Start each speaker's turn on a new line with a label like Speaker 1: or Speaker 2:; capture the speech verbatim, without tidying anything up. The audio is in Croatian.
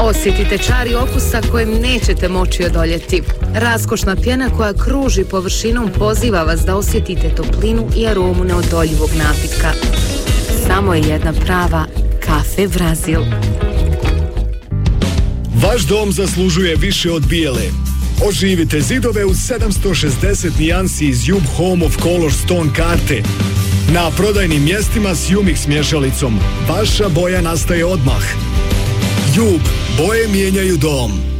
Speaker 1: Osjetite čari okusa kojem nećete moći odoljeti. Raskošna pjena koja kruži površinom poziva vas da osjetite toplinu i aromu neodoljivog napitka. Samo je jedna prava Kafe Brazil.
Speaker 2: Vaš dom zaslužuje više od bijele. Oživite zidove u sedamsto šezdeset nijansi iz Jub Home of Color Stone karte. Na prodajnim mjestima s Umix mješalicom. Vaša boja nastaje odmah. Jub, boje mijenjaju dom.